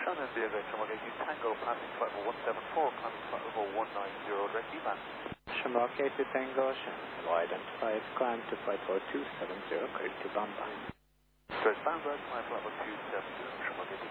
Shannon Diego, Shamrock Tango, passing flight level 174, climbing flight level 190, direct EVAN. Shamrock 8 Tango, Shannon will identify its climb to flight level 270, cleared to Bombay. Straight bound, climb flight level 270, Shamrock